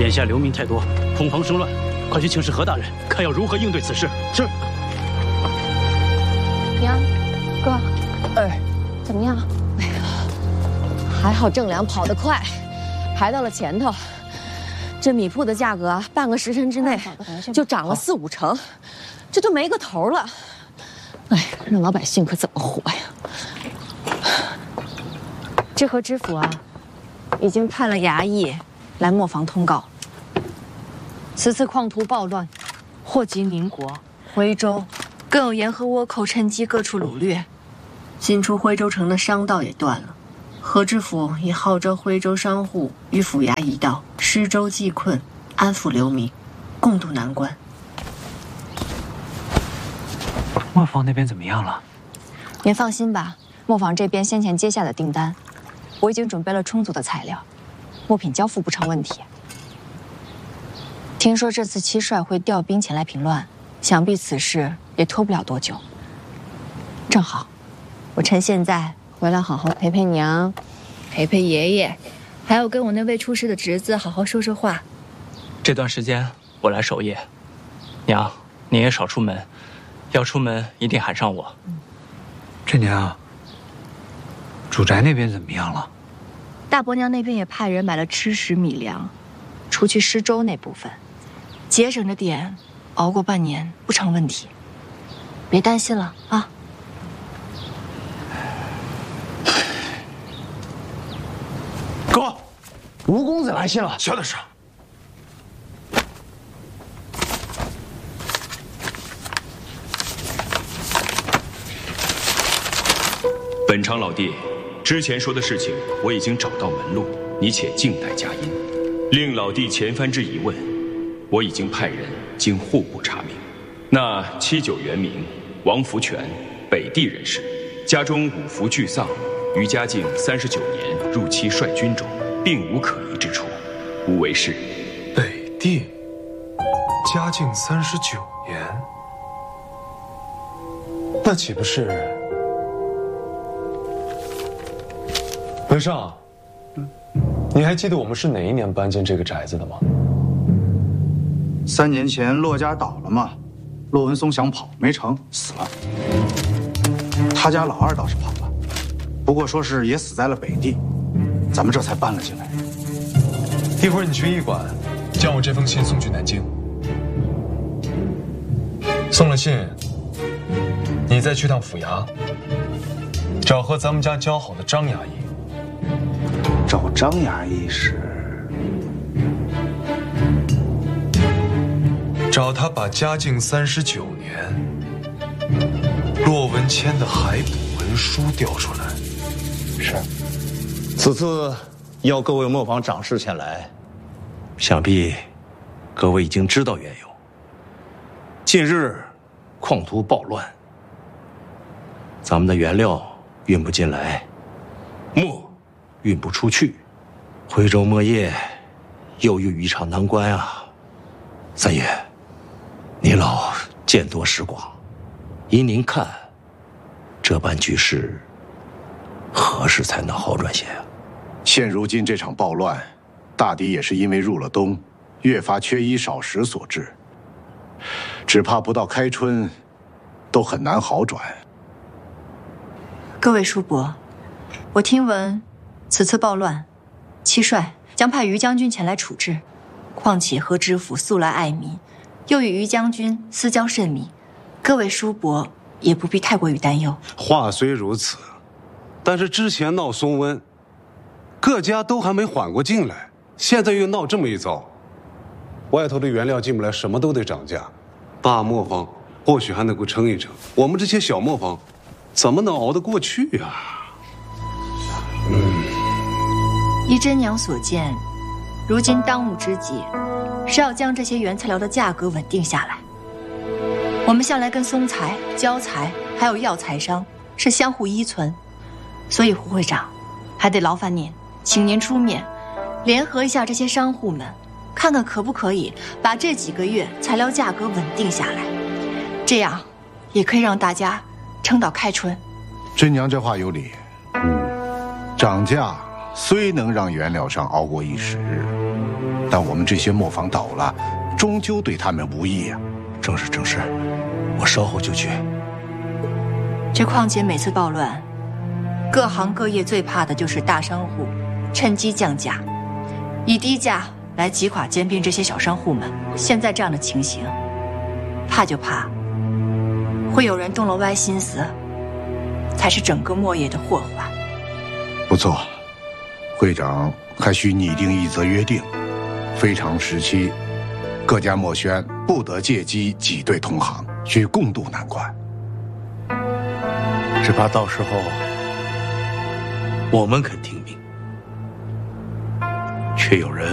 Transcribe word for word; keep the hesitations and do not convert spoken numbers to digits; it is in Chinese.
眼下流民太多，恐慌生乱，快去请示何大人，看要如何应对此事。 是。 娘，哥， 哎， 怎么样？哎呀，还好郑良跑得快，排到了前头。这米铺的价格，半个时辰之内就涨了四五成，这都没个头了。哎，让老百姓可怎么活呀？ 知河知府啊，已经派了衙役来磨坊通告。此次矿图暴乱，祸及民国，徽州更有盐和倭寇趁机各处掳掠，进出徽州城的商道也断了。河知府已号召徽州商户与府衙一道，施粥济困，安抚流民，共度难关。 磨坊那边怎么样了？ 您放心吧，磨坊这边先前接下的订单，我已经准备了充足的材料，物品交付不成问题。听说这次七帅会调兵前来平乱，想必此事也拖不了多久。正好，我趁现在回来好好陪陪娘，陪陪爷爷，还要跟我那位出师的侄子好好说说话。 这段时间我来守夜，娘，你也少出门，要出门一定喊上我。 嗯、 这娘，主宅那边怎么样了？ 大伯娘那边也派人买了吃食米粮，除去施粥那部分，节省着点，熬过半年不成问题。别担心了啊。 哥，吴公子来信了。 小点声。 本昌老弟，之前说的事情我已经找到门路，你且静待佳音。令老弟前番之疑问，我已经派人经户部查明。那七九原名王福全，北地人士，家中五福俱丧，于嘉靖三十九年入期率军中，并无可疑之处，无为是。 北地，嘉靖三十九年，那岂不是？文胜，你还记得我们是哪一年搬进这个宅子的吗？ 三年前骆家倒了嘛，骆文松想跑没成，死了。他家老二倒是跑了，不过说是也死在了北地，咱们这才搬了进来。 一会儿你去驿馆，将我这封信送去南京。送了信，你再去趟府衙，找和咱们家交好的张衙役。 找张衙役是？ 找他把嘉靖三十九年骆文谦的海捕文书调出来。 是。此次邀各位磨坊长士前来，想必各位已经知道缘由。近日矿图暴乱，咱们的原料运不进来，墨运不出去，徽州墨业又遇一场难关啊！三爷，你老见多识广，依您看，这般局势何时才能好转些啊？ 现如今这场暴乱，大抵也是因为入了冬，越发缺衣少食所致。只怕不到开春，都很难好转。 各位叔伯，我听闻此次暴乱，七帅将派于将军前来处置。况且何知府素来爱民，又与于将军私交甚密，各位叔伯也不必太过于担忧。 话虽如此，但是之前闹松温，各家都还没缓过劲来，现在又闹这么一遭，外头的原料进不来，什么都得涨价。大磨坊或许还能够撑一撑，我们这些小磨坊怎么能熬得过去啊？ 嗯，依真娘所见，如今当务之急是要将这些原材料的价格稳定下来。我们向来跟松材、胶材还有药材商是相互依存，所以胡会长还得劳烦您，请您出面联合一下这些商户们，看看可不可以把这几个月材料价格稳定下来，这样也可以让大家撑到开春。 真娘这话有理，嗯，涨价虽能让原料商熬过一时， 但我们这些磨坊倒了，终究对他们无益呀。 正是正是，我稍后就去。 这矿界每次暴乱，各行各业最怕的就是大商户趁机降价，以低价来击垮兼并这些小商户们。现在这样的情形，怕就怕会有人动了歪心思，才是整个墨业的祸患。 不错，会长还需拟定一则约定，非常时期，各家墨轩不得借机挤兑同行，需共度难关。 只怕到时候我们肯听命，却有人